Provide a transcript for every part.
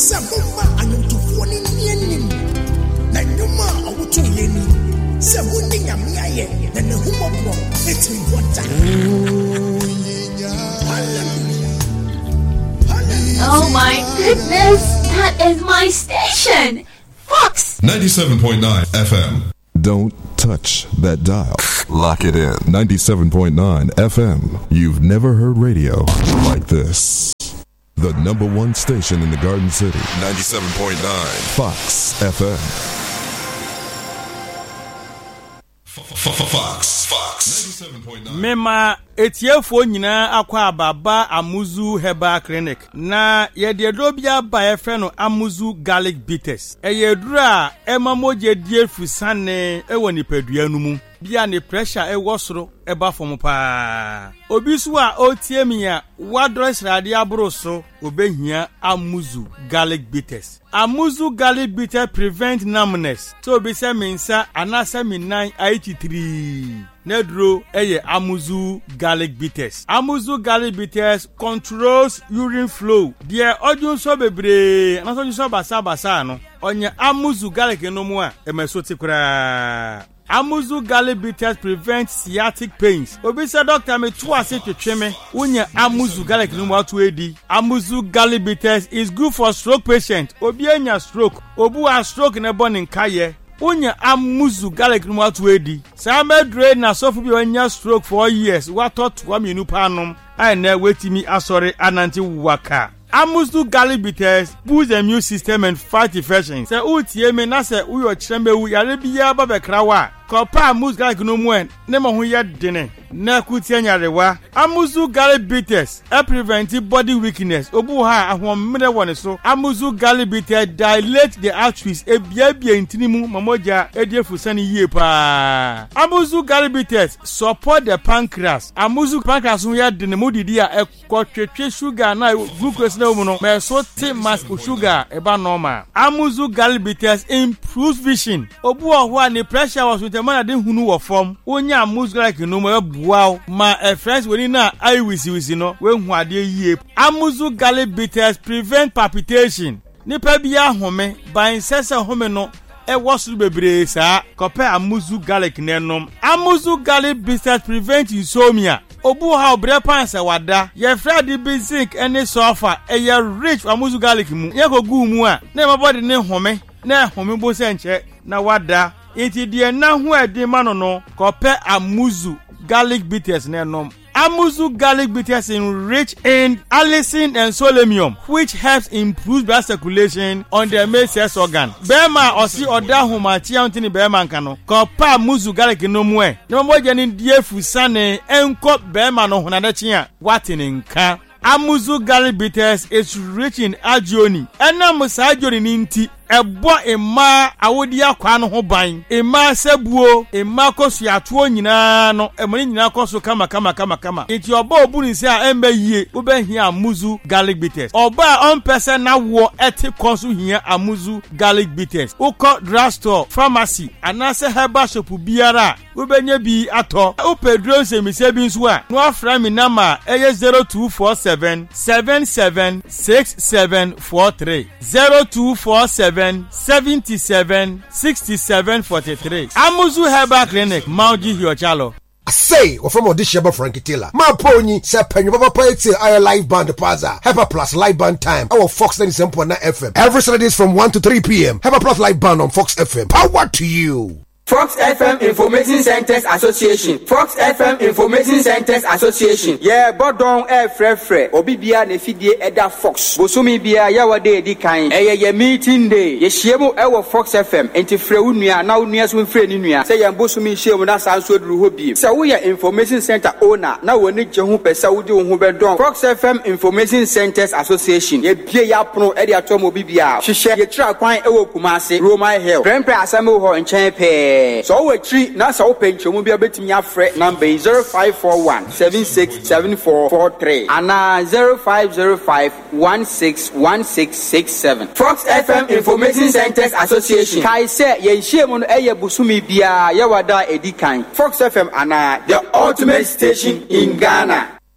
Sabuma and to phone in Yenin. Nanuma, I would tell Yenin. Sabuning a Mia, and the Humor, it's me water. Oh my goodness, that is my station. Fox 97.9 FM. Don't touch that dial. Lock it in. 97.9 FM. You've never heard radio like this. The number one station in the Garden City. 97.9 Fox FM. Fox 97.9. Mema etiefo nyina akwa ababa Amuzu Herbal Clinic na yededro bia ba efe no Amuzu Garlic Bitters eyedura emamoje die fusane ewo nipadua nu mu bia ne pressure ewo soro eba fom pa obi so a otie mi a wadress rade abro so obehia Amuzu Garlic Bitters. Amuzu Garlic Bitters prevent numbness so obi se mensa anasa minan 83 nedro eye Amuzu Garlic Bitters. Amuzu Garlic Bitters controls urine flow. Dear audience so bebre na so so basa no onye Amuzu Garlic no mu a emesoti kura. Amuzu Garlic Bitters prevent sciatic pains. Obi say doctor me to ase twetwe me unya Amuzu Garlic no mu atu edi. Amuzu Garlic Bitters is good for stroke patient. Obi anya stroke, obu a stroke na born in kaye. Unya Amuzu Garlic no mu atu edi. Sa me drain na so bi anya stroke for years. What thought wa me nu panom. I na wetimi asori ananti waka. Amuzu Garlic Bitters boost the immune system and fight infections. Se utie me na se uyo chembewu yare biya ba bekrawa. Kopa Amuzu Garlic no mu en ne mo ho ye dene. Na kutie nyarewa. Amuzu Garlic Bitters prevent body weakness. Obu ha ahomre woni so. Amuzu Garlic Bitters dilate the arteries ebiabia ntinimu mamoja ediefusani yie pa. Amuzu Garlic Bitters support the pancreas. Amuzu pancreas ho ye dene modidi a ekotwetwe sugar na glucose na mu no me so te mass sugar eba normal. Amuzu Garlic Bitters improves vision. Obu ho a ne pressure was with man de hunu wo form. Onya Amuzu Garlic no mo wow, my friends when na I wisi no we hu ade yie. Amuzu Garlic Bitters prevent palpitation. Nipa bia home ban sese home no e wosuru bebre sa kope Amuzu Garlic nenom. Amuzu Garlic Bitters prevent insomnia. Obu ha obre panse wada ye frade basic ene sulfur e ye rich Amuzu Garlic mu ye kogu mu a na my body ne home na home bo se nche na wada enti de na hu ade ma no kope Amuzu Garlic Bitters nenom. Amuzu Garlic Bitters is rich in allicin and selenium, which helps improve blood circulation on the male sex organ. Bema osi oda homa tia ntini bema nkano. Kopa Amuzu Garlic no mu e. No mo je ni die fusane enko bema no honada chia watini nka. Amuzu Garlic Bitters is rich in agioni. Ena musa agioni ni nti ebo ema awodi akwa no ho ban ema sebuo ema kosu atuo nyina no emani nyina kosu kama enti oba obuni se a embe yie obehia Amuzu Garlic Bitters oba on person na wo eti kosu hia Amuzu Garlic Bitters uko drugstore pharmacy anase herbal shop biara obenya bi ato upedro semise bi nso a no afra mi nama eye 0247 776743 0247-77-67-43. Amuzu Herbal Clinic, Mauji Hiochalo. I say, or from Odishaba Frankie Taylor. My pony, Sir Penny Papa Paiti, I live band Plaza. Hyper Plus live band time. Our Fox 97.9 FM. Every Saturdays from 1 to 3 p.m. Hyper Plus live band on Fox FM. Power to you. Fox FM Information Centers Association. Fox FM Information Centers Association. Yeah, bodon frefre. Obibia ne fidie eda Fox. Bosumi bia ya wade edi kan. Ye meeting day. Ye shiemu ewo Fox FM. Enti fre unua na unua so mfre ni nua. Se ye bosumi shiemu na sanso duru ho bi. Se wo ye Information Center owner na woni gye ho pesa wo de ho bedon. Fox FM Information Centers Association. Ye bie ya prono edi atom obibia. Hwehwe ye tra kwan ewo Kumase, Roman Hill. Prempre asamo ho nchen pe. So we tree na so pencho mu bia betimi afre number 0541 767443 ana 0505 161667. Fox FM Information Centers Association. Kai say ye nhiem no eye busumi bia ye wada edikan. Fox FM ana the ultimate station in Ghana.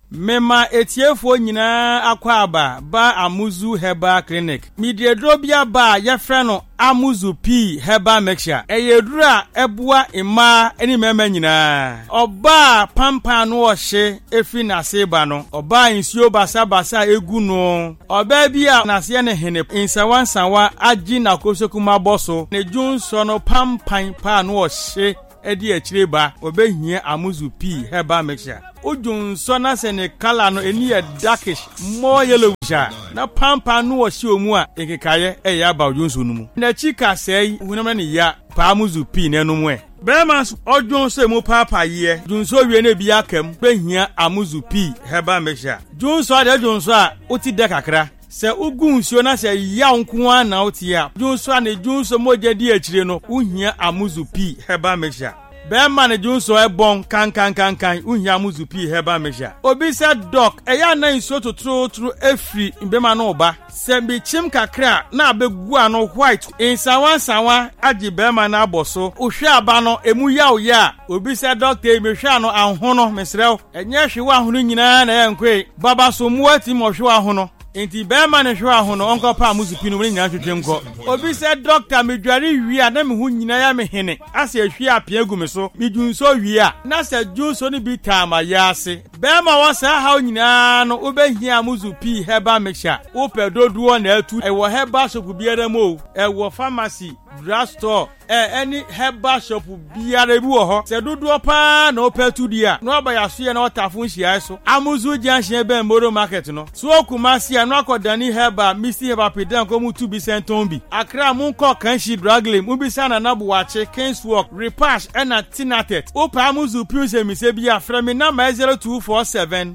Mema etiefo nyina akwaba ba Amuzu Herbal Clinic. Midiedrobia ba yefre no Amuzu P Herbal Mixture. Eyedura ebua ima eni mema nyina. Oba pampa no ohye efi na seba no. Oba insuo basa egu no. Oba bia na se ne hene insawansawa agi na kosokuma boso. Ne junso no pampan pa no ohye edi echireba obehia Amuzu P Herbal Mixture. Ujun sona se ne kala no eni e darkish more yellow sha na pampa no wo hye omu a ekekaye ya ba ujunso no mu na chika sei hunam ne ya pa Amuzu P ne no mu e Bemas ojun so mu papa ye junso wie na bi akam behia Amuzu P Herbal Mixture junso ade junso a uti de kakra se ugun nsuo na se ya nko a na utia junso a ne junso moje di akire no uhia Amuzu P Herbal Mixture Bema ne junso ebon kan uhia Amuzu P Herbal Mixture obi se doc eya na nsuo totro efri bema na oba se bi chim kakra na abegu ano white insawansawa agi bema na aboso ohwe aba no emu ya obi se doctor emehwe ano ahono mesrew enye hwe ahono nyina na yankwe baba so muati mo hwe ahono Enti bema ne hwe ahono onko pa Amuzu P no me nyina twetwe nko obi se doctor medware wi a na me hu nyina ya me hene ase ahwe apia gu me so medunso wi a na se junso ni bi tama ya ase bema wasa ha nyina no obehia Amuzu P Herbal Mixture ope doduo na atu ewo herbal shop biara mo ewo pharmacy drugstore any herbal shop biara bi wo ho se doduo pa na opetu dia no abayaso ye na otafo nhia so Amuzu Junction be Moro Market no so Kumasi no akodani Herbal Missy Herbal Pedan ko mu tu bi sentombi Accra munko kanshi draglem ubisa na nabuwache Kingswalk Repash na Tinatet opa Amuzu P se mi se bia frame na 0247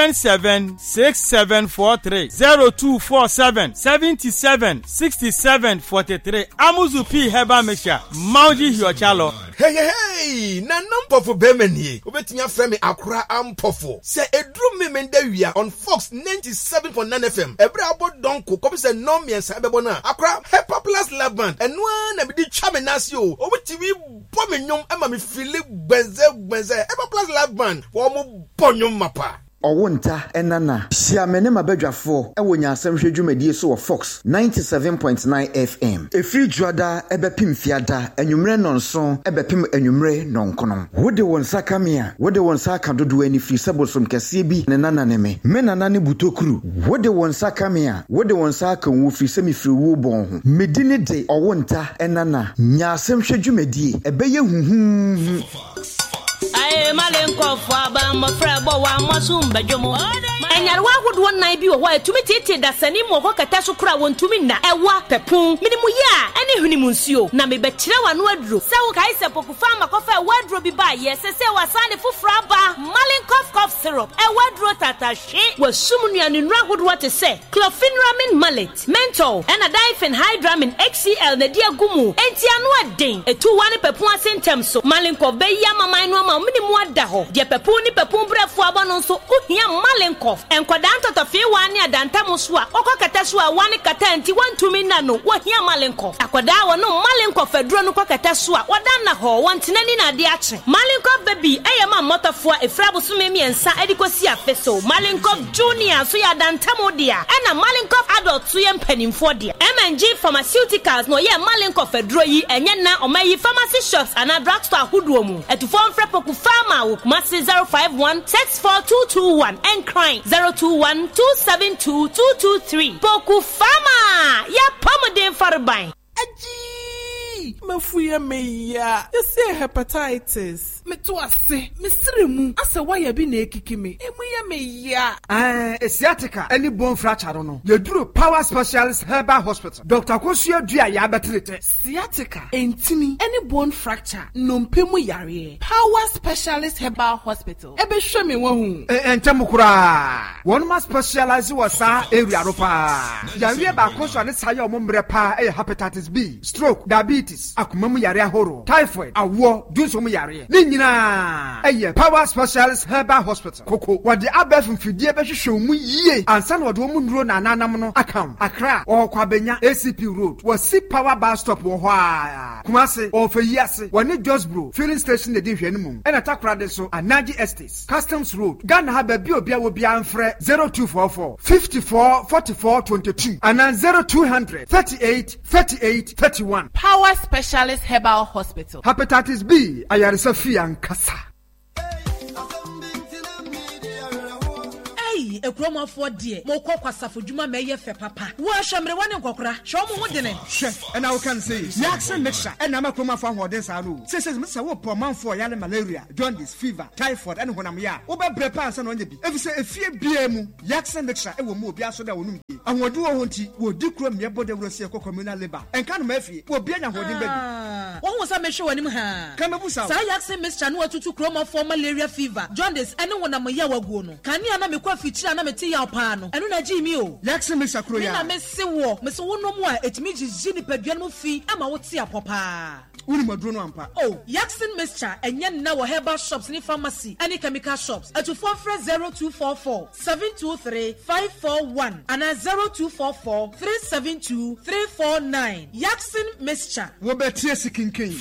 776743 0247 77 67 43 Amuzu P Herbal Mixture Mauji Hiochalo. Hey, na nampofo bemenie. Obetinya frame Accra ampofo. Se edru me mendawia on Fox 97.9 FM. Ebra abo donko ko se no miensa bebo na. Accra Hyper Plus Live Band. Enwa na bi di twa me nasio. Obetiwi bo me nyom ama me feel benze. Hyper Plus Live Band. Wo mo bonyom mapa. Owunta enana siamene mabadwafo ewonya asemhwe dwumadie so wo Fox 97.9 FM efri juada ebepim fiada enwumre nonso ebepim enwumre nonkono wode won sakamia wode won saka dodo ani fri sebosom kase bi ne nana ne me nana ne butokuru wode won sakamia wode won saka wo fri semifri wo bon ho medine de owunta enana nya asemhwe dwumadie ebeye huhu Aye malenko fwa ba mafra bo wa masumba jomo enyarwa hodo nan bi wo ho atumi tete dasani mo ko kata so kura wontumi na ewa pepun minimu ya ene hunimu nsuo na mebekire wa no aduro se wo kai se pokufa makofa waduro bi ba ye se wasane fufura ba malenko cough syrup waduro tatashi wasumnu anunra hodo te se clofenramin mallet menthol and a diphenhydramine HCl na dia gumu enti anu aden etu wane pepun asentem so malenko be ya mama no ma minimu ada ho de pepun ni pepun brefo aba no so ohia malenko enkoda ntotofie wane adantam so a okokata so a wane kata enti wantumi na no wohia malenko akoda wo no malenko faduro no kokata so a wadan na ho wantenani na de ache malenko baby eyema motofo efrabo so memiensa edikosi afeso malenko junior so ya dantam dia ena malenko adult so ye mpanimfo dia MNG Pharmaceuticals no ye malenko faduro yi enye na omayi pharmacy shops ana drugstore huduo mu etufo mfrepoku Farmer with Massey 051-64221 and Crime 021-272-223. Poku Farmer, ya pomodin farbain. Aji, mafuya meya. You say hepatitis. Me to ase, me sirimu. Ase why bi na ekiki me. Emuya meya. Sciatica, any bone fracture no. You do Power Specialist Herbal Hospital. Dr. Kosua Dua ya betrete. Sciatica, entimi, any bone fracture, no mpemu yare. Power Specialist Herbal Hospital. Ebe show me one. Entemu kura. One must specialize wasa area ropa. Yare ba kosua ne saye omombre pa hepatitis B, stroke, diabetes, akumamu yare horo, typhoid, awo, dunso mu yare. nyina eye Power Specialist Herbal Hospital koko wode abef mfidie behwehwe mu yie ansa na wode mu nduro na nanam no akam Accra o kwabenya ACP Road wasi Power Bus Stop wo ho a Kumasi o Feyase woni Josbro filling station de di hwene mu ena takra de so Anaji Estates Customs Road Ghana ha ba bi obia wo bia mfre 0244 54 44 22 and 0200 38 38 31 Power Specialist Herbal Hospital. Hepatitis B ayaresa fi ankasa. Ekromafo de mo kwasafo dwuma meye fe papa wo ahwemre wone nkokora hwe mo ho de ne chef and I can say Jackson mixture and I'm a kromafo ahoden sa no says Mr. wo pomanfo yale malaria jaundice fever typhoid and honam ya wo be prepare ansa no nya bi efi se efie bia mu Jackson mixture e wo mu obi aso da wonum bi ahode wo ho nti wo di krom ye bode wro se communal labor enka no mafie wo bia nya hoden ba bi wo ho sa mehwe wanim ha ka mebusa sa Jackson mixture no atutu kromafo malaria fever jaundice ene honam ya waguo no kania na mekwa fichira na meti ya opa no enu na ji mi o Jackson mixture kro ya na mesi wo no a etimi jiji ni padua no fi ama wo ti apopa uni maduro no ampa oh Jackson mixture enye na wo herbal shops ni pharmacy any chemical shops atufo frɛ 0244 723 541 and 0244 372 349 Jackson mixture wo betie sikinkin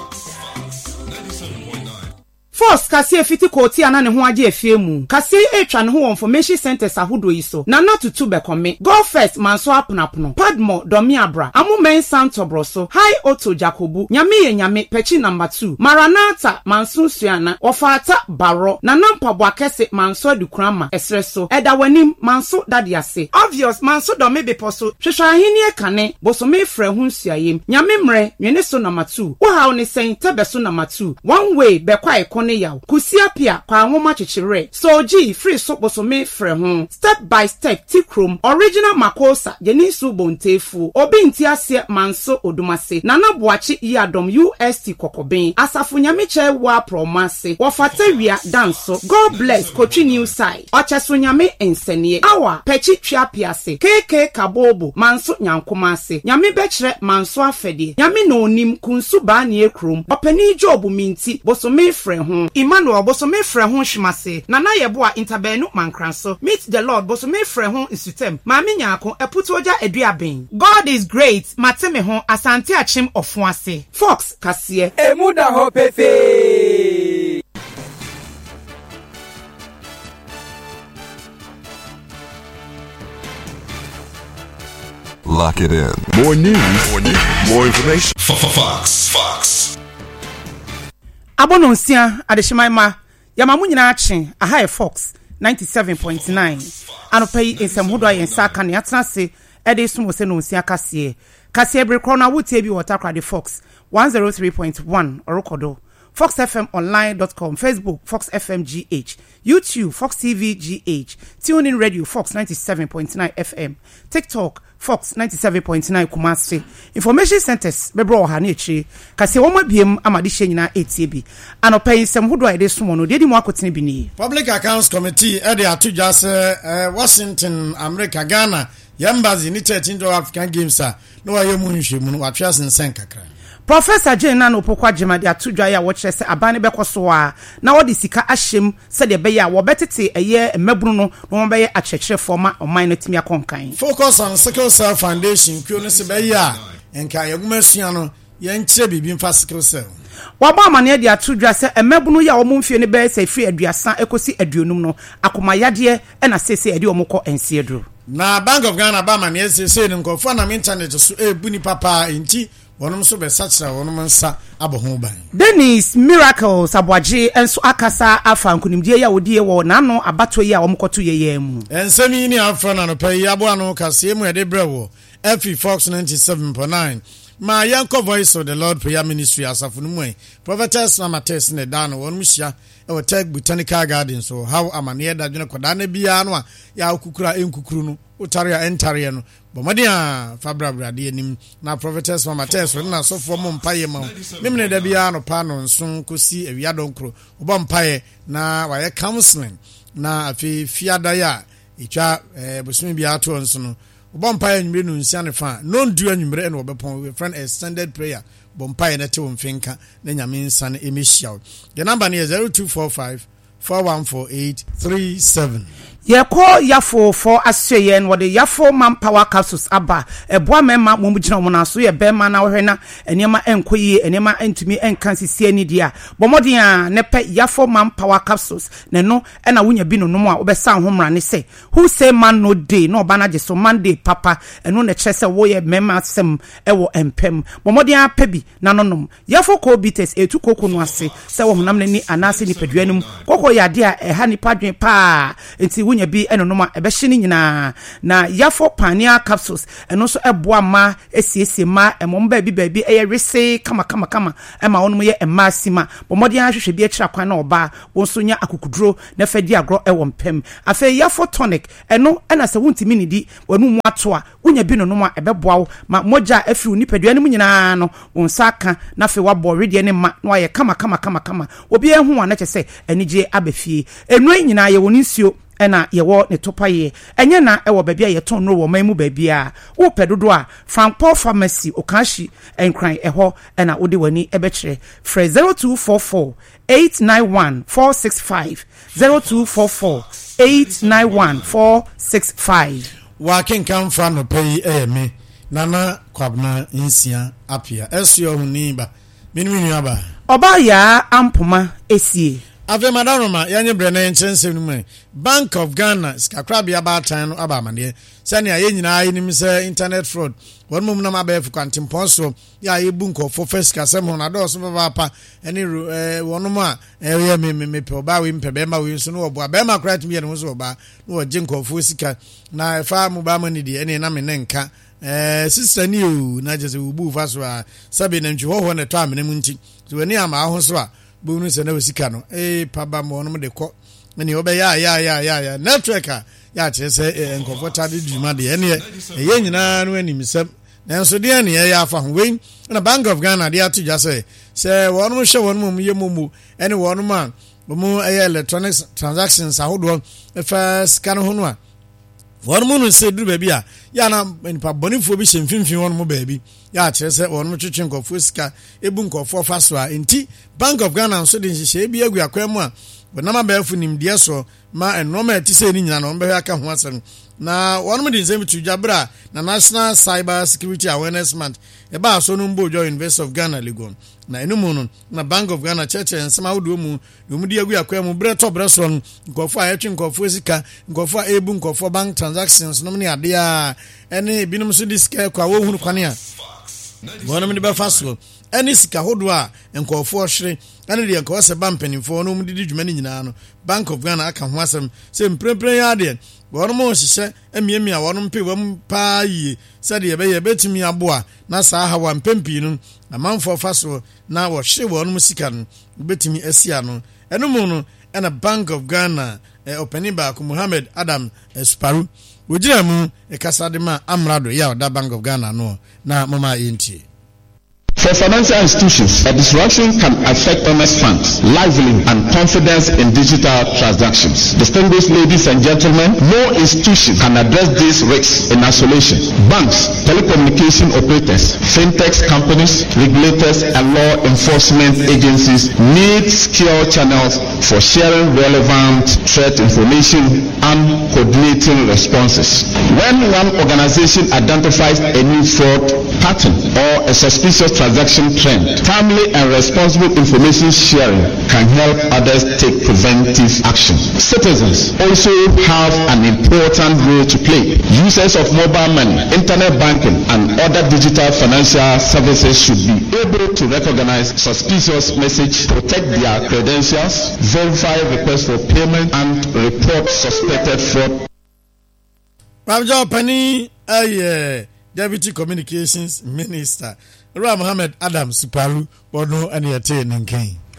Force kase fiti koti ana ne ho age afie mu kase etwa ne ho information centers ahodo yi so na tutu bekome go first manso aponapono padmo domi abra amumen santobro so high auto jacobu nyame ye nyame pechi number 2 maranata manso suana ofata baro na nampabo akese manso adukrama esreso eda wanim manso dadiase obvious manso domi beposo hwehwa ahini ekane bosome frɛ ho nsuayem nyame mre nwene so number 2 wo hawo ne sen tebeso number 2 one way bekwa ikone yaw kusiapia kwa nwoma chichire soji free so bosome frɛ ho step by step tikrom original makosa jenisu bontefu obi ntiase manso odumase nana boachi yadom UST kokoben asafo nyame wa promase wofatawia danso God bless Kochi new side ocheso nyame ensenie awa pechi twapiase KK kabobo manso nyankomase nyame bekire manso afedie nyame no onim kunsu ba ne ekrom opani job minti bosome frɛ ho Emmanuel bosome frɛ ho hwimase nana yeboa interbenu mankranso meet the Lord bosome frɛ ho insutem maame nyaako eputu oja aduaben God is great mateme ho asante achim ofuase Fox kase emuda ho pefe Lock it in. More news, more information. Fox. Abononsia adeshemaima yamamu nyina ache aha Fox 97.9 anopai ensamhodo ayensa aka ne atenase ede sumo se no nsia kase brekro na wotie bi water the Fox 103.1 orokodo foxfmonline.com Facebook Fox FM GH YouTube Fox TV GH TuneIn Radio Fox 97.9 FM TikTok Fox 97.9 Kumasi Information Centers bebro ha na echi kase woma biem amade hye nyina etie bi anopai nsem hodo a ede sumo no dedi mu akotene bi ni Public Accounts Committee ede atudwa se Washington America Ghana yambazi ni 13 African Games no wa yemu nhwemu no watwa sensen kakra Professor Jane Nano Pokwa Jemadi atudwa ya wokyere se abane bekoso a na wodi sika ahyem se de be ya wo betete eye mmabunu no no be ye akyekere forma oman no timi akonkan Focus on Sickle Cell Foundation kyo no se be ya enka yegumasua no ye nkyere bibi mfa sickle cell waba amane de atudwa se mmabunu ya omumfie ne be se free aduasa ekosi aduonum no akomayade e na sese ede omukọ ensiedru na Bank of Ghana ba amane sese ne nkofo na internet so ebuni papa enti wonom so be sacha wonom nsa aboho ban Dennis Miracle Sabwaji enso akasa afa nkunimdie ya odie wo nano abato ya omkoto yeye mu ensemi ni afra na no pay abo anu kase mu ede brewo FE Fox 97.9 ma yanko voice of the Lord prayer ministry asafo no mu prophetess Amates ne dan wonom hia e wo tag botanical garden so how amane da dwene koda na bia no a ya okukura enkukuru no utaria entare no bomadia fabra de anim na prophetess Amates na sofo mo mpaye ma memne da bia no pa no nson kosi awia donkro obo mpaye na waye counseling na afi fiada ya itwa bosumi bia to nso no bompa enwumre no nsia ne fa no ndu enwumre no obepon we friend extended prayer bompa na te womfinka na nyame nsa ne emehia the number is 0245 414837. Yeko yafo for asyen wode yafo manpower capsules aba eboa mema mo mugina mo na so ye bema na wohwe na enema enkoyi enema entumi enkansisi ani dia bomodin a ne pe yafo manpower capsules ne no na wonya bi no no a obesa homra ne se who say man no day no oba na je so Monday papa eno ne kire se wo ye mema sem ewo empem bomodin a pe bi na nonom yafo ko bites etu koko no ase se wo honam ni anase ni paduanum koko yade a eha ni padwen pa enti wunya bi enonoma ebehye nyina na yafo pania capsules eno so eboa ma esiesie ma emomba bi rese kama ema wonum ye ema sima bomodi ahwehwe bi akira kwan na oba wonso nya akukuduro na fadi agro ewo mpem afa yafo tonic eno ena se wuntimi nidi wanu mu ato a wunya bi nonoma ebeboa wo ma moja afiru nipadua nim nyina no wonsa aka na fe wabo rede ne ma no aye kama obi ehu ana kyese enije abefie enu nyina ye woni nsuo ena yewo ne topaye enye na ewo baabi a yeton no wo mamu baabi a wo pedodo a Franco Pharmacy Okashi enkran eho ena wode wani ebekire fre 0244 891 465 0244 891 465 wa kenkan fra no pay me nana kwabna insia apia esio huniba miniminu aba oba ya ampoma esie Ave madaroma yanye brene nchense nume Bank of Ghana skakrabi aba tan no aba mane sane aye nyina ayi nim se internet fraud won mum na mabe fu kwantimponso ya yebu nkofo first kasem ho na do so baba pa eni wonum a ye me pe oba we mpe be ma we so no obo be ma krat mi ye no so oba no oje nkofo sika na fa mu ba mani di eni na me nenka sister ni o na je se ubu fa so a sabe na ntwi ho ne to amene mu nti so ani ama ho so a bonu se na wesika no paba mo no de ko eni obe ya network ya chese uncomfortable dwuma de ene ye nyina no ani misem nanso de ene ya afa ho we na Bank of Ghana de atu ja se wonu hwe wonu mu ye mumu ene wonu ma mu electronic transactions ahodo fa scan ho no a wonu mu no se duru baabi a ya na nipa bonifo bi hemfimfin wonu mu baabi ya chese wonu twetwe nkofo sika ebu nkofo fa so a enti Bank of Ghana so de nhye bi agu akwa mu a bonama baafu nimde so ma enoma etise ni nyina no mbe aka ho asem na wonu mu de nsem tujabra na National Cyber Security Awareness Month e ba so no mbo join University of Ghana Legon na enumu no na Bank of Ghana cheche nsema wodo mu mu de agu akwa mu bre to bre so nkofo a yetwe nkofo sika nkofo a ebu nkofo bank transactions no ne ade a ene binum so diska kwa wo hunu kwane a wonu mu de ba faso ene sika hodo a nkofo hwere ene de nkofo se bampanifo no mu de dwuma ni nyina no Bank of Ghana aka ho asem se mprempren ya de wonu mo hihye emiemia wonu mpe wam pa yi sade ye betimi aboa na saa ha wa mpempi no amanfo faso na wo hye wonu sika no betimi asia no enum no ena Bank of Ghana openi ba ko Mohammed Adam Esparu wojira mu ekasade ma amrado ya da Bank of Ghana no na mama yenti. For financial institutions, a disruption can affect honest funds, livelihood, and confidence in digital transactions. Distinguished ladies and gentlemen, no institution can address these risks in isolation. Banks, telecommunication operators, fintech companies, regulators, and law enforcement agencies need secure channels for sharing relevant threat information and coordinating responses. When one organization identifies a new fraud pattern or a suspicious transaction trend, timely and responsible information sharing can help others take preventive action. Citizens also have an important role to play. Users of mobile money, internet banking, and other digital financial services should be able to recognize suspicious messages, protect their credentials, verify requests for payment, and report suspected fraud. Babjo Pani, Deputy Communications Minister Mohammed Adam Suparu Bono and Yate Ninkin.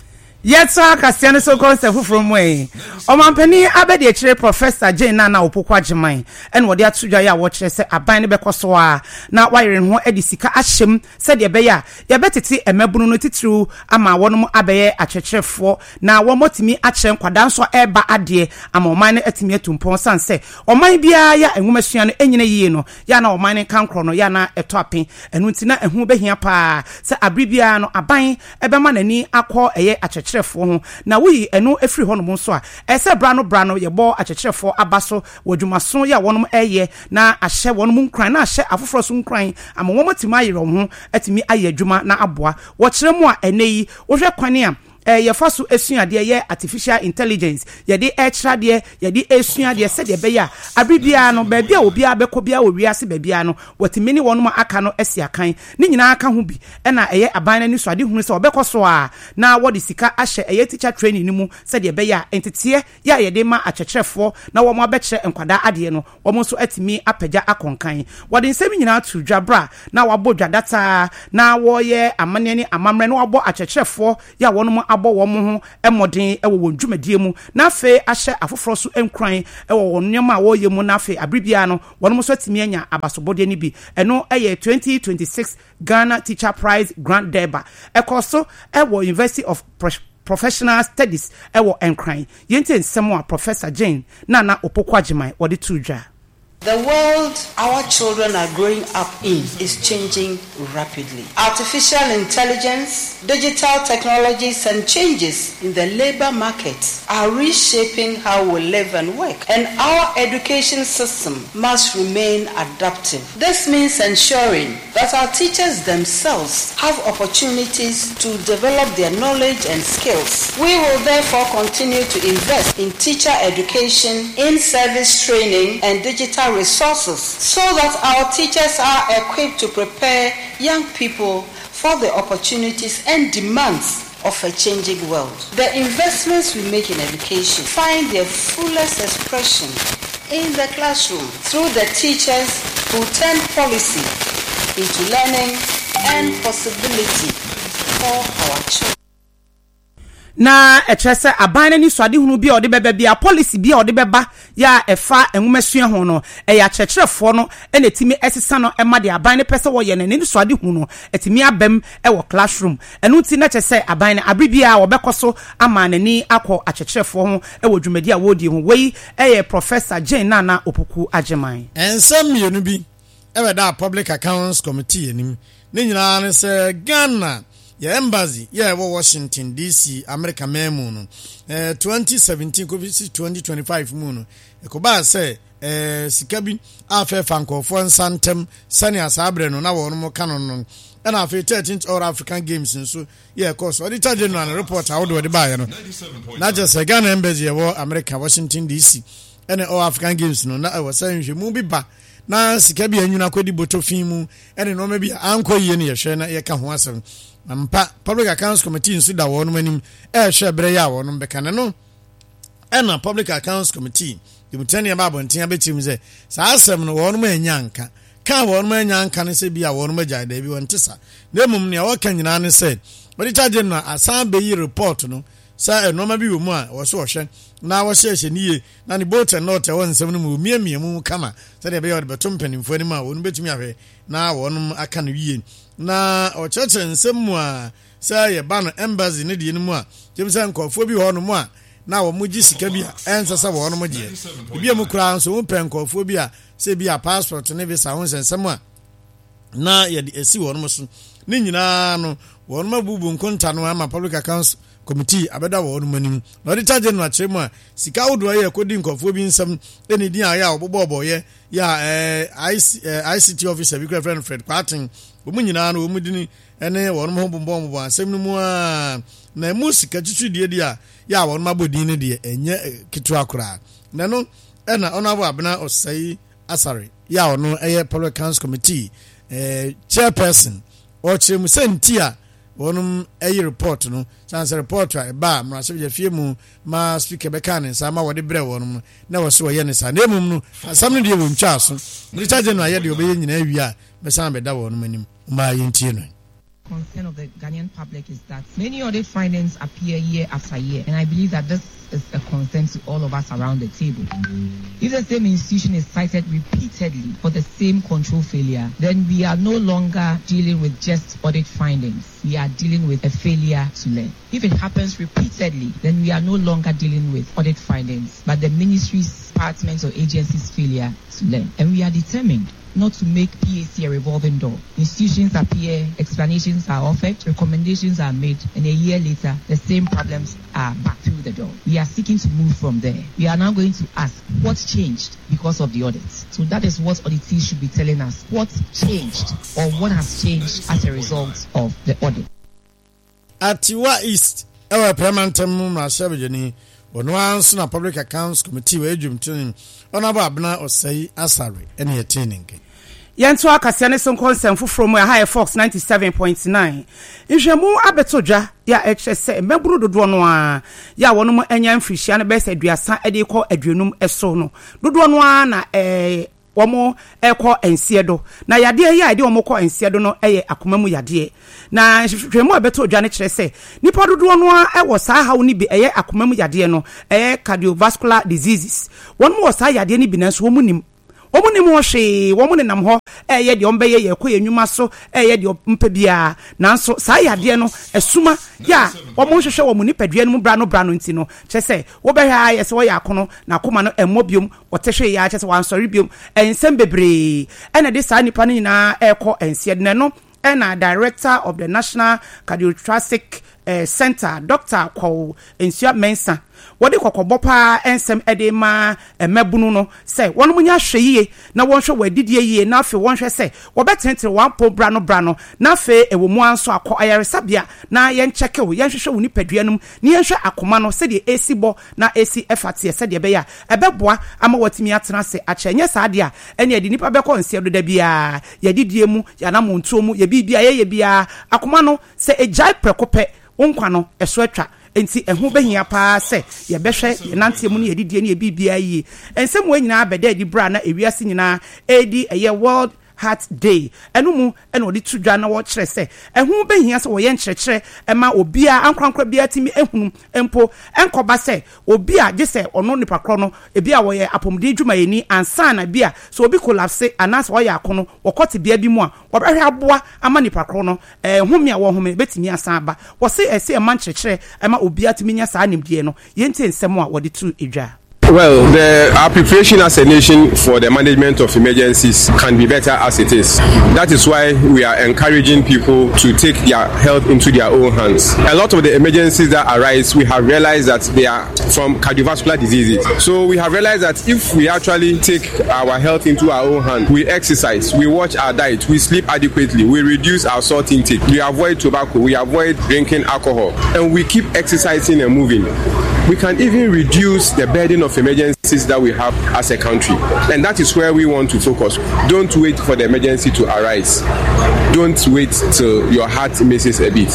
Yetsa Kasiane so concept from way. Omampani abedi echire Professor Jane Nana Opokwa Jiman and wode atudwa ya wo kire se aban ne bekoso a na wayere ho edi sika ahyem se de beya ye betete emabunu no titru ama wonom abeye akyekyrefo na wo motimi akye nkwada nso eba ade ama oman ne atimi atumpon sanse oman bia ya enwumasua no enyine yie no ya na oman ne kankro no ya na eto apen enu ntina ehu behia pa se abribia no aban ebema nani akọ eye akyekyrefo ho na wi enu efiri ho no nso a ese brano ye bo akyekyrefo abaso wadwumaso ya wonom eye na ahye wonom nkran na ahye afoforo so nkran ama wo motimi ayere ho atimi aye adwuma na aboa wo kire mu a eneyi wo hwe kwane a yefaso esuade ye artificial intelligence ye de extrade ye de esuade se de beya abribia no ba bia obi abekọ bia owiase ba bia no watimini wonum aka no esiakan ni nyina aka ho bi na eye aban ni suade hunu se obekọ so a na wodi sika ahye eye teacher training ni mu se de beya entete ya ye de ma akyekyrefo na wo mo abekye enkwada ade no wo mo so atimi apagya akonkan wodi nsemi nyina to dwabra na wabo dwadata na wo ye amane ni amamre na wabo akyekyrefo ya wonum abo wo mo ho emodin ewo wondwumadie mu na afe ahye afoforo so enkran ewo wonyema wo ye mu na afe abribia no wonom so atimi anya abasobode ni bi eno eye 2026 Ghana Teacher Prize Grant Deba ekoso ewo University of Professional Studies ewo enkran yente nsemo a Professor Jane Nana Opokwa Jiman wode tudwa. The world our children are growing up in is changing rapidly. Artificial intelligence, digital technologies, and changes in the labor market are reshaping how we live and work, and our education system must remain adaptive. This means ensuring that our teachers themselves have opportunities to develop their knowledge and skills. We will therefore continue to invest in teacher education, in-service training, and digital resources so that our teachers are equipped to prepare young people for the opportunities and demands of a changing world. The investments we make in education find their fullest expression in the classroom through the teachers who turn policy into learning and possibility for our children. Na etrese abane ni swade hunu bia ode beba bia policy bia ode beba ya efa enwumasua ho no ya kyekyrefo no enetimi esesa no ema de abane pese wo ye ne swade hunu no etimi abem ewo classroom enu ti na kyese abane abribia wo bekoso ama nani akọ akyekyrefo ho ewo dwumadi a wodi ho wei Professor Jane Nana Opoku Ajiman ensem yenu bi eweda Public Accounts Committee enim ne nyina ne se Ghana ya embassy ya Washington DC America memu no 2017 covid 2025 mu no ekoba se sikabi afa fankofo nsantem sani asabre no na wono mo kanon no na afa 13th All African Games nso ya course auditor general report how do ba ya no na just Ghana embassy ya America Washington DC ene All African Games no na wasanhwe mu bi ba na sikabi anyuna kwedi botofin mu ene no ma bi anko yie ne ye hwe na ye ka ho asem ampa Public Accounts Committee nso da wonu manim hwe bre ya wonu bekane no ena Public Accounts Committee dimutani ba bonten abetim ze sa asem no wonu manyanka ka wonu manyanka ne se bia wonu magya da bi wontesa na mum ne wo kan nyina ne se bodi charge no asan be yi report no sa enoma bi wo mu a wo so hwe na wo hye niye na ne boat and not won nsem no mu miamia mu kama se de be yo de betom panimfo ni ma wonu betumi ahwe na wonu aka no wie na ocheche nsem mu a sa ye ba no embassy ne de ni mu a jemse nkofo bi ho no mu a na wo muji sika bi a ensesa wo no mu je bia mu kura nso mu penkofo bi a se bi a passport ne visa ho nsem a na ye de esi wo no so ne nyina no wo no mabubu nkonta no ama Public Accounts Committee abeda wo no manim na auditor general chemu a sika wodo ye kodi nkofo bi nsem eni din a ya obobo ye ya ICT officer bi kra friend Fred Kwatin wo nyina no wo mudini ene wo no ho bombo asem no mu a na mu sika twitwidie dia ya wo no mabodin ne de enye kitu akura na no ena onabo abena osai asare ya wo no eye Public Accounts Committee chairperson o chemu sentia wonum ayi report no chance report a ba mrase je fie mu ma speaker bekane sa ma wode bre wonum na wo so ye ne sa na emum no asam no de wo ntwa so richard no aye de obeye nyina wi a be san be da wonum anim ma ye ntie no concern of the Ghanaian public is that many audit findings appear year after year, and I believe that this is a concern to all of us around the table. If the same institution is cited repeatedly for the same control failure, then we are no longer dealing with just audit findings. We are dealing with a failure to learn. If it happens repeatedly, then we are no longer dealing with audit findings, but the ministry's, departments, or agencies' failure to learn. And we are determined not to make PAC a revolving door. Institutions appear, explanations are offered, recommendations are made, and a year later, the same problems are back through the door. We are seeking to move from there. We are now going to ask what changed because of the audits. So that is what auditees should be telling us. What changed or what has changed as a result of the audit. Atiwa East, our permanent Mashabini, when once na Public Accounts Committee were adwumtun Honorable Abna Osei Asare any attaining. Yanto akasiane son concern fufro mu high Fox 97.9. Nhwemu abetoja ya HSE membru dodo no a ya wono mu anya mfrihia na bese aduasa ede kɔ aduonum eso no. Dodo no a na womo ekɔ ensiedo na yade ya ide womo kɔ ensiedo no eye akomamu yade na hwemu abetoja ne kyerɛ sɛ nipa dodo no a ɛwɔ saa hawo ni bi eye akomamu yade no eye cardiovascular diseases wono wɔ saa yade ni bi na so womu nim Omuni mwoshi, womuni namho, ye di ombeye ye kuye nyuma so, ye di mpebia, nanso, saa yadie no, suma, ya, womunshoshe womuni pedye no brano ntino, chese, wobeha ye se wo yakono, na kuma no emobium, woteshe ya, chese wansoribium, ensembebre, ene di saa nipani na eko ensiedne no, ena director of the National Cardiothoracic Center, Dr. Kwa Ensua Mensa, wode kokobopa ensem edema mebunu no se wonu munya hweye na wonhwe wadidie yie na afi wonhwe se wobetentere wampo brano na afi ewomu anso akọ ayaresabia na yen cheke wo yenhwehwe woni paduanum ni yenhwe akoma no se de esi bo na esi efate se de beya ebeboa ama watimi atena se achenye saade a ene edi nipa beko nse do da bia yadidie mu yanamo ntuo mu ye bibia ye bia akoma no se ejai prekope wonkwa no eso atwa enti ehu behia pa se ye behwe ye nante mu ne yedidie ne bibia yi ensem wo nyina abeda di bra na ewiase nyina edi eye World Heart Day enumu ene odi tudwa na wo kire se ehu behia se wo ye nkyerɛkyerɛ ema obia ankrankra bia timi ehunu empo enkoba se obia je se ono nipa kro no ebia wo ye apomde dwuma yeni ansa na bia so obi collapse anas wo ya akono wokote bia bi mu a wobehwe aboa ama nipa kro no humi a wo humi betimi asan aba wo se ese ema nkyerɛkyerɛ ema obia timi nya saa nimdie no yenti nsɛm a wode tu edwa. Well, our preparation as a nation for the management of emergencies can be better as it is. That is why we are encouraging people to take their health into their own hands. A lot of the emergencies that arise, we have realized that they are from cardiovascular diseases. So we have realized that if we actually take our health into our own hands, we exercise, we watch our diet, we sleep adequately, we reduce our salt intake, we avoid tobacco, we avoid drinking alcohol, and we keep exercising and moving, we can even reduce the burden of emergencies that we have as a country. And that is where we want to focus. Don't wait for the emergency to arise. Don't wait till your heart misses a beat.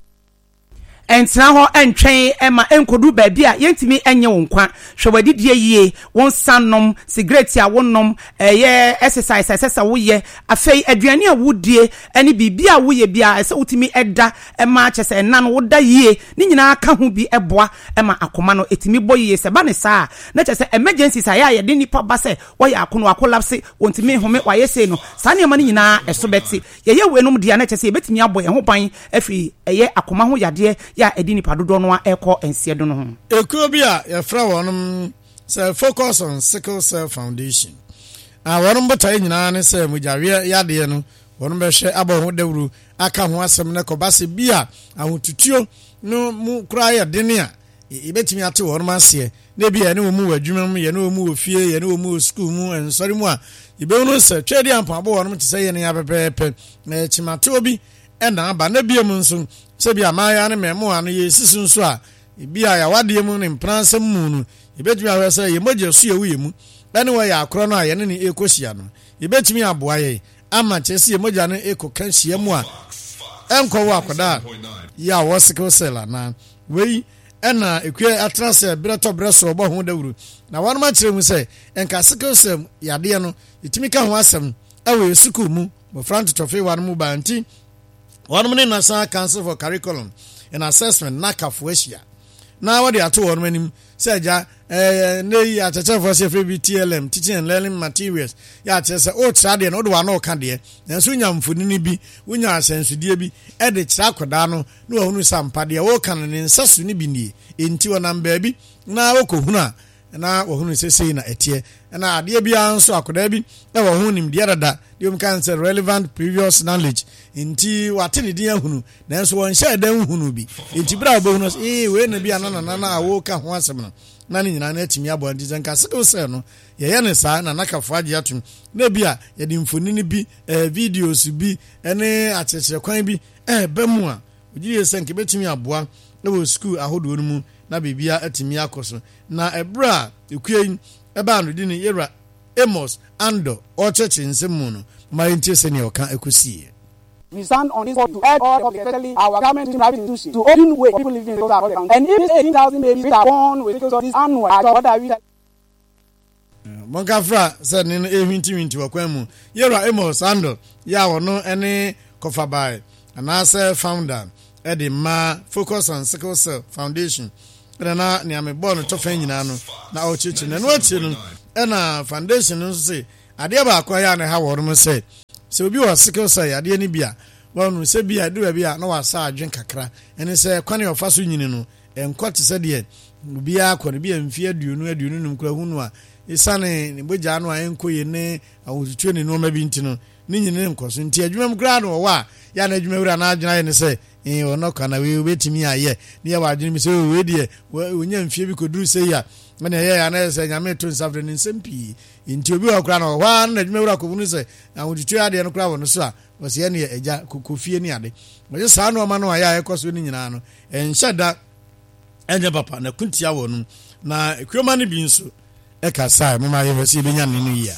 Entra ho entwen ema enkodu baabi a yentimi enye wonkwa hwewadidie yie won sanom cigarette a wonnom ye exercise asesa wo ye afei aduane a wodie ene bibia wo ye bia ese utimi eda ema chese nan wo da yie ni nyina ka ho bi eboa ema akoma no etimi boyie se ba ne saa na chese emergencies aya ye de nipa ba se wo ya akono akolapse wontimi home wa ye se no saa ne ma ni nyina eso beti ye wenum dia na chese betimi aboye ho ban afi eye akoma ho yade ya edini padodo no eko ensiedo no ho ekuo bi a ye fra wonum say focus on sickle cell foundation wonum botai nyina ne say mujawe yade no wonum be hwe abo ho dawuru aka ho asem ne ko base bi a ahotutuo no mu kura ye dene a ibetimi ate wonum ase na bi ya ne mu wadwuma mu ye ne mu ofie ye ne mu school mu ensori mu a ibe no say twedi ampa abo wonum te say ye ne ya pepepe na chimate obi ena aba na bi mu nso sebi amaya ne memo anu ye sisun so a bia ya wade mu ne mpranse mu no ibetumi ahwese ye moje so ye wuyemu ene wo ya akro no a ye ne ekohia no ibetumi aboa ye ama chese ye moja no ekokanhia mu a enko wo akoda ya wo sickle cell na wei ena ekwe atrase breto breso obo ho dawuru na wanu ma kire mu se enka sickle cell yade no itimi ka ho asem awe suku mu mo front tofe wanu mu banti One minute National Council for Curriculum and Assessment NACAF Asia. Now what they are to one many say ja ne ya chacha for say free TLM teaching and learning materials ya chacha o trade no do wa no ka de na so nya mfoni ni bi wonya asensudie bi e de kira koda no na ohunu sampa de wo kan ne nsasu ni bi ni enti wona mba bi na wokohunu na ohunu sesei na etie na ade bia nso akoda bi na wo hu nim de dada de um kan say relevant previous knowledge enti wate ne din ahunu na nso won hye dan hunu bi enti bra obohunu we na bia na wo ka ho asem no na ne nyina na atimi abo andi zenka se no ye ne sa na nakafo age atum na bia ye de mfonini bi videos bi ene achechire kwan bi ba mu a ogiye se nke betimi aboa na wo school ahodo no mu na bibia atimi akoso na ebra ekue eba no di ne yera Amos Ando ocheche nsemu no ma ntie se ne oka ekosie. We stand on this board to urge all public, especially our government and private institutions, to open way for people living in those around. And if 18,000 babies are born with this annual, what are we? Monkafra said in a wakwamu. Yera Amos Ando, ya wono ene kofabai, and as founder, Eddie Ma, focus on Sickle Cell Foundation. And na niame born to Fenino, now chichen and what children, and a foundation say, Adiaba Koya and how woman said. So be was sickle say ade ni bia won we say bia do bia na wasa adwen kakra ene say kwane of aso nyini no enkoti se de bia akore bia mfie aduonu num kra hunu a isane ne boja no a enkoye ne awututu ne no ma bi ntino ni nyini nkoso nti adwuma kra no wa ya na adwuma wura na adwena ne say ono kana we betimi aye ne ya wadwene mi say we de onya mfie bi koduru say ya na ya na say nyame to nsafre ne nsempi nti obi okra no wa na adwuma wura ko bunu say awututu ade no kra wono so a wose ye ne eja kokofie ni ade wo sa no ma no ya ekoso ni nyina no enhyada enye papa na kuntia wonu na ekwema ne bi nso ekasa mo ma ye wose be nya ne ya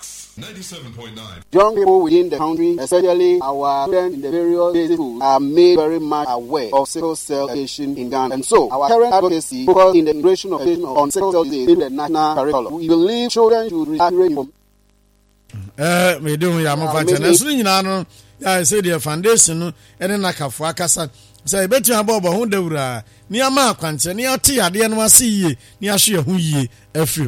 97.9. Young people within the country, especially our students in the various basic schools, are made very much aware of sickle cell education in Ghana. And so, our current advocacy focuses in the integration of education on sickle cell disease in the national curriculum. We believe children should receive accurate information. Me do ya mo fa chana so nyina no ya say the foundation no ene nakafo akasa say betu abobo ho dawura ni ama akwante ni ate ade no ase yie ni ahwe ho yie afiri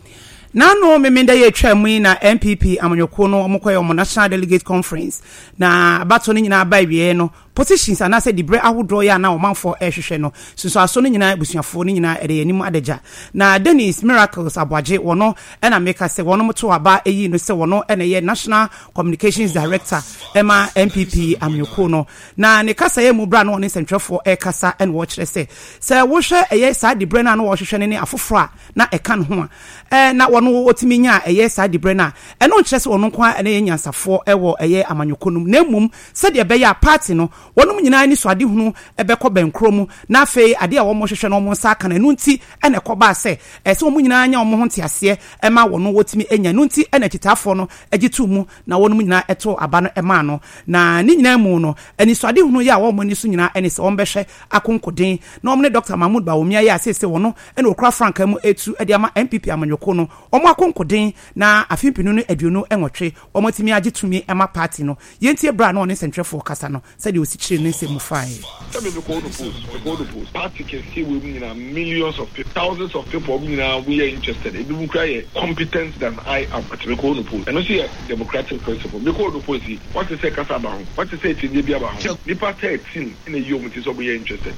Nano memenda ye twamui na MPP amanyoko no omokoye omo National Delegate Conference na abato ni nyina abawie no positions anase dibre ahodo ya na omanfo ehwehwe no so aso no nyina busuafo no nyina ede yanim adeja na Dennis Miracles Abwaje wono na meka se wono moto aba eyi no se wono na ye National Communications Director ema MPP amanyoko no na ne kasa ye mu bra no ne centralfo kasa en wo kire se wo hwe eye sa dibre na no wo hwehwe ne afoforo a na eka no ho na wono otimi nya eye sa dibre na eno kire se wono kwa na ye nyansafo ewo eye amanyoko no na mum se de be ya party no wonum nyina ni so ade hunu ebekọ benkromu na afei ade a wo mo hwehwe no mo nsa aka na nunti ene koba se ese wo nyina anya wo ho ntiase ema wono wotimi enya nunti ene kitafo no agitu mu na wonum nyina eto aba no ema no na ni nyina mu no eni so ade hunu ya wo mo ni so nyina ene se wo mbehwe akonkoden na wo ne Dr. Mahmoud Bawumia ya se wono ene okra franka mu etu ade ama MPP amanyoko no omo akonkoden na afimpinu no aduonu enwotwe omo timi agitumi ema party no yentie bra na one central for kasa no se de osi ne se mu fai. Tell me the code post. Party can see we millions of people, thousands of people we are interested. If you cry competence than I am at the code post. And I see a democratic principle. The code post. What to say Kasaba? What to say to the Biaba? Nipa 13 in a year is we are interested.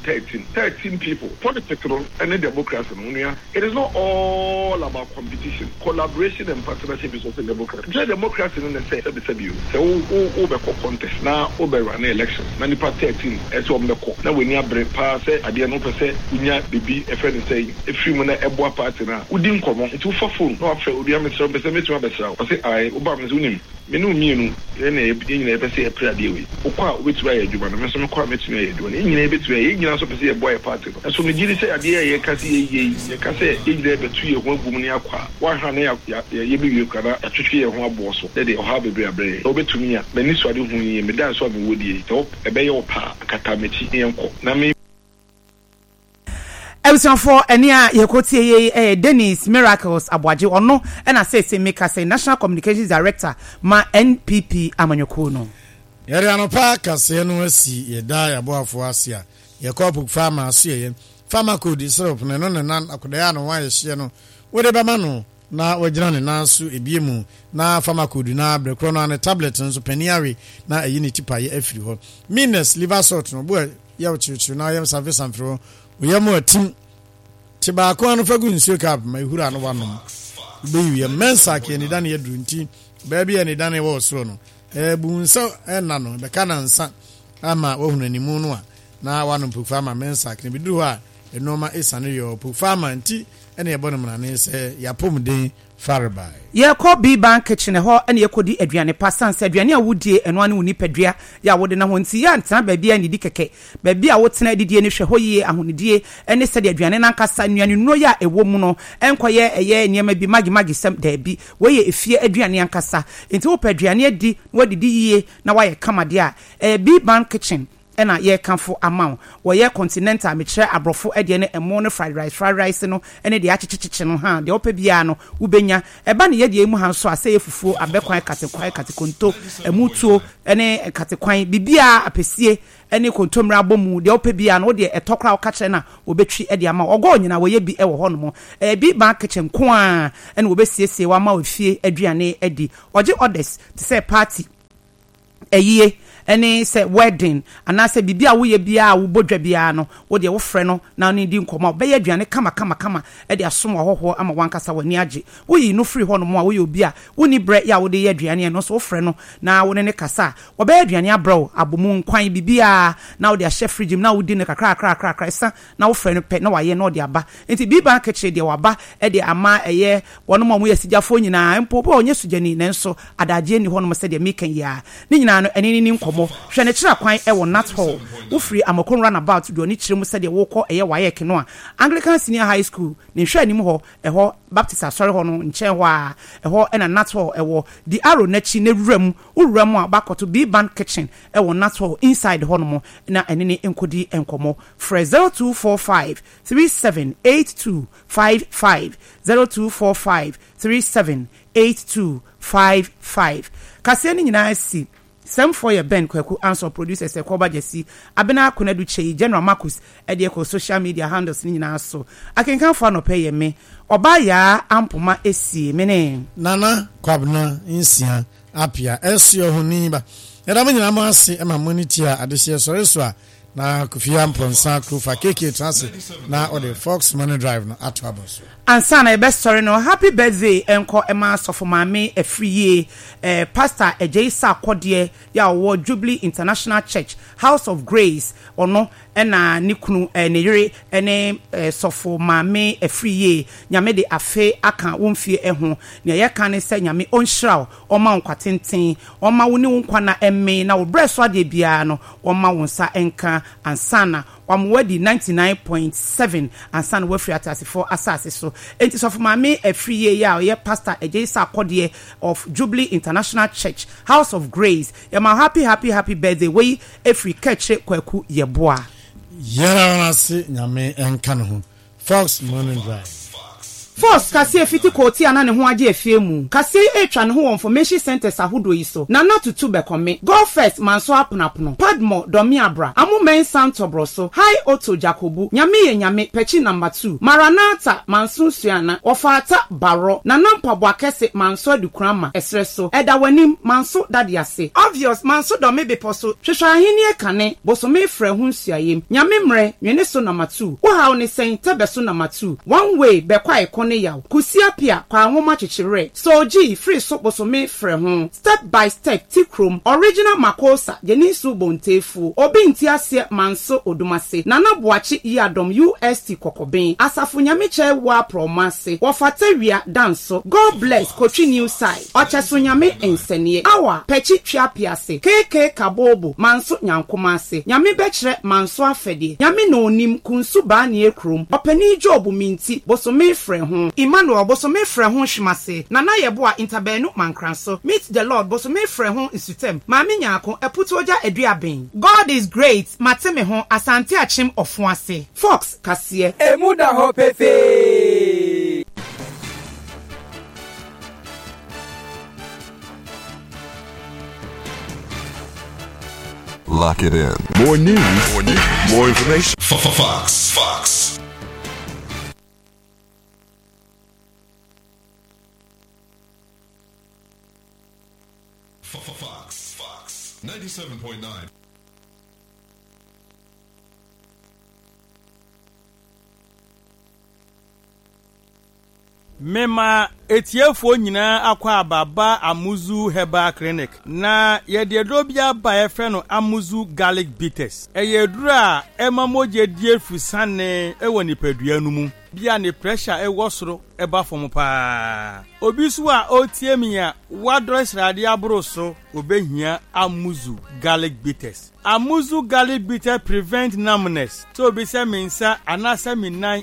13 people. Politics and the democracy. It is not all about competition. Collaboration and partnership is also democracy. The democracy in the say you. So over contest now over an election. Nipa 13 eso omeko na weni abre pa se ade no pese unya bibi e friend say e film na ebo party na udi nkomo nti ufa phone no afa odi amesra pese metu abesra o say ai oba me unim menu mienu na e nyina pese e pra de we okwa obetu aye adwuma no meso mekwa metu aye adwuma e nyina betu aye nyina so pese e boy party no so me giri say ade ye kasi ye kase e nyina betu ye ho agum ni akwa wa hwa na ye bibi kara atwetwe ye ho abo so de o ha bebre abre obetumi a mani so ade hu ye me dan so be wodi e ebe ye opa akatameti enko na me Ebusanfo eni a yekotie ye Dennis Miracles Abwaje ono na say make say National Communications Director ma NPP amanyoko no yɛre anopa kaseɛ no asi yɛda yɛboafo ase a yɛkɔ farmer aso yɛn farmer code syrup no no nan akodaya no wa yɛhye no wode bɛma no na wagyina ne nan so ebie mu na farmer code na brekro no ne tablet nso paniare na ayi ne tipa yɛ afiri hɔ minus liver salt no bo yɛ chichu na yɛ service amfro yɛ mo atim tiba ko no fagu nsuo cap ma ehura no wanom be yɛ mensa ke ne dan yɛ durunti baabi yɛ ne dan yɛ wɔ soro no bunso na no be kana nsa ama wohunu animu no a na wanom pufama mensa ke ne bidu hɔ a enoma esane yɛ pufama nti ene yɛbɔ no mrane sɛ yɛapom den farbai yɛkɔ B-Bank kitchen hɔ ene yɛkɔdi aduane pasan sɛ aduane a wodie ɛno ane wo nipadua yɛ wode na ho nti yɛ ntena baabi a nidi kɛkɛ baabi a wotena didie ne hwɛ hɔ yie ahonidie ene sɛ de aduane nankasa nnuane no yɛ ɛwɔ mu no ɛnkɔyɛ ɛyɛ nneɛma bi magi sɛm daabi wɔyɛ efie aduane ankasa nti wo pɛ aduane adi na wadidi yie na wayɛ kamade a B-Bank kitchen ena ye kanfo amount wo ye continental metre abrofo ede ne emo no fried rice no ene de achichichi no ha de opa bia no ubenya eba ne ye de emu han so ase efufuo abekwan katekonto emutuo ene katekwan bibia apesie ene kontomra abomu de opa bia no de etokra oka kire na obetwi ede ama ogo nyina wo ye bi e wo ho no mo B-Bank kitchen ko a ene obesiesie wa ma ofie aduane edi oje orders to say party eyiye ene se wedding anase bibia wo ye bia wo bodwa bia no wo de wo frɛ no na ne di nkɔma be ye aduane kama e de asom hoho ama wankasa wani age wo yi no free hɔ no mo a wo ye obi a wo ni bre ya wo de ye aduane no so wo frɛ no na wo ne kasa wo be aduane abro abomu nkwan bibia na wo de ahye fridge na wo di ne kakra esa na wo frɛ no pɛ na wa ye na wo de aba enti B-Bank kitchen de waba e de ama eye wono mo ye sigyafo nyina mpo bo onye sugani ne nso adagye ni hɔ no mo se de mekan ya ni nyina no ene ni nkɔmɔ hwɛ ne kyerɛ kwan ɛwɔ Nat Hall wo free Amakon runabout do ni kyerɛ mu sɛ de wo kɔ ɛyɛ wayɛ no a Anglican Senior High School ne hwɛ anim hɔ ɛhɔ Baptist asɔre hɔ no nkyɛn hɔ a ɛhɔ ɛna Nat Hall ɛwɔ the arrow n'akyi ne wuram a bakɔto B-Bank kitchen ɛwɔ Nat Hall inside hɔ no mo na ɛne ne nkodi nkɔmɔ frɛ 0245 378255 0245 378255 kaseɛ ne nyinaa si Some for your Ben Kweku answer producers a Koba Jesse Abena Kunadu Che General Marcus Edieko social media handles ni na so I can come for no pay me Obaya ampuma esi mene Nana Kwabna Insia Apia Esio Huniba Edamini Namasi Emma Monitia Adesia Soreswa na Kufia Mponsa Kufa Keke Transit na Ode Fox Money Drive na Atwabos Ansana best story no happy birthday enko ema sofo mame efriye pastor Ejeisa Kodie ya wo Jubilee International Church House of Grace ono ena nikunu neyere ene sofo mame efriye nyame de afe aka womfie eho ne ye kan se nyame onhraw oma nkwatenten oma woni wonkwa na emme na wo breso ade bia no oma wonsa enka ansana wamwadi 99.7 ansana wafri atasifo asase so enti so for mame efriye ya ye pastor Ejeisa Kodie of Jubilee International Church House of Grace ya ma happy birthday we efri keche kwaku yeboa yara wana se nyame enka no ho Fox Morning Drive Force kase fiti koti ana ne ho age efie mu kase etwa ne ho information centers ahodo yi so na tutu bekome go first manso aponapono padmo domi abra amumen santobro so high auto jacobu nyame pechi number 2 maranata manso suana ofata baro na nampabo akese manso adukrama esreso eda wanim manso dadiase obvious manso domi beposo hwehwa ahini ekane bosome frɛ ho nsuayem nyame mre nwene so number 2 wo hawo ne sen tebeso number 2 one way bekwa ekone yaw kusiapia kwa nwoma chichire soji free so bosome frɛ ho step by step tikrom original makosa jenisu bontefu obi ntiase manso odumase nana boachi yadom UST kokoben asafo nyame wa promase wofatawia danso God bless Kochi new side ocheso nyame ensenie awa pechi twapiase KK kabobo manso nyankomase nyame bekire manso afede nyame no onim kunsu ba ne ekrom opani job minti bosome frɛ ho Emmanuel bosome frɛ ho hwimase nana yeboa interbenu mankranso meet the Lord bosome frɛ ho isutem maami nyako eputoja eduaben God is great mateme ho asante achim ofuase Fox kasie emuda ho pefe Lock it in. More news. More information. Fox. Fox 97.9. Mema etiefo nyina akwa ababa Amuzu Herbal Clinic na yede dobia ba efre no Amuzu Garlic Bitters eyedura emamoje die fusane ewo nipadua nu mu bia ne pressure ewo soro eba fom pa obisu a otiemia wadro srade abro so obehia Amuzu Garlic Bitters. Amuzu Garlic Bitter prevent numbness so be se mensa anasa minan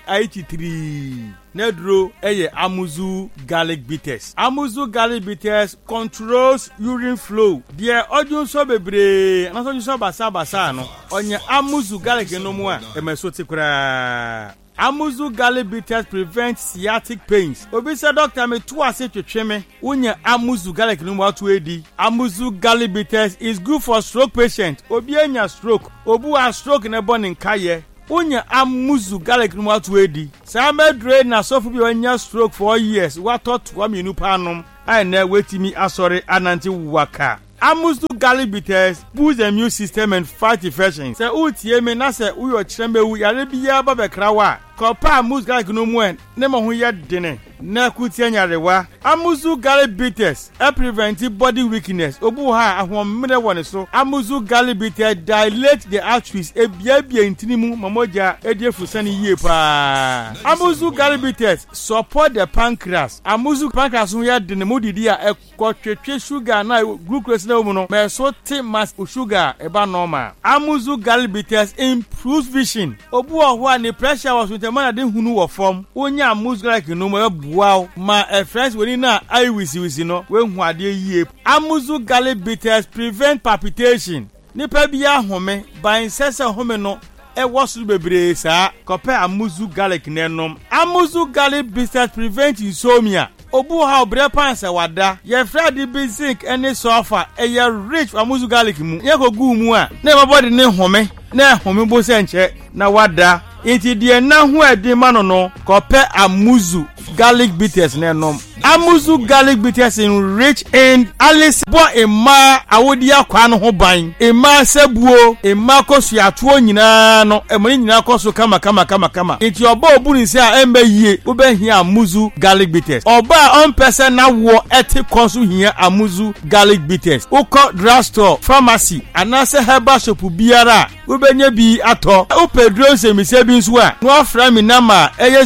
83 nedro eye Amuzu Garlic Bitters. Amuzu Garlic Bitters controls urine flow. Dear odun so bebre anaso so basa no onye Amuzu Garlic no mu a emeso tikura. Amuzu Garlic Bitters prevent sciatic pains. Obi say doctor me to ase twetweme unya Amuzu Garlic no mu atu edi. Amuzu Garlic Bitters is good for stroke patient. Obi anya stroke, obu a stroke na born in kaye. Unya Amuzu Garlic no mu atu edi. Sa medre na sofu bi anya stroke for years. What thought wa minu panom. I na wetimi asori ananti waka. Amuzu Garlic Bitters boost the immune system and fight infections. Se utie me na se uyo chembe wu yare biya ba bekrawa. Kopa Amuzu Garlic no mu en ne mo ho ye dene. Na kutie nyarewa. Amuzu Garlic Bitters prevent body weakness. Obu ha ahomre woni so. Amuzu Garlic Bitters dilate the arteries ebia intinimu mamoja ediefusani yie pa. Amuzu Garlic Bitters support the pancreas. Amuzu pancreas ho ye dene modidi a ekotwetwe sugar na glucose na mu no me so te mass sugar eba normal. Amuzu Garlic Bitters improves vision. Obu ho a ne pressure was with man de hunu wo form. Onya Amuzu Garlic no mo wow ma friends we na I wisi no we hu ade yie. Amuzu Garlic Bitters prevent palpitation. Nipa bia home ban sese home no e wosu bebre sa kope Amuzu Garlic nenom. Amuzu Garlic Bitters prevent insomnia. Obu ha obre pansa wada ye fradi basic any sofa e ye rich Amuzu Garlic mu ye ko gu mu a na body ne home na home bo se nche na wada inti die na hu edi mano no kope Amuzu Garlic Bitters nenom. Amuzu Garlic Bitters in rich in alice bo ema awodi akwa no ho ban ema sebuo ema kosu atuo nyina no emoni nyina kosu kama inti oba obuni se a embe yie obehia Amuzu Garlic Bitters oba on person na wo eti kosu hia Amuzu Garlic Bitters uko drugstore pharmacy anase herbal shop biara obenya bi ato upedro semise bi nso a no afra mi nama eye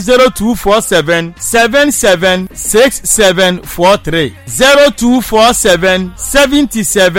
0247 776743 0247 77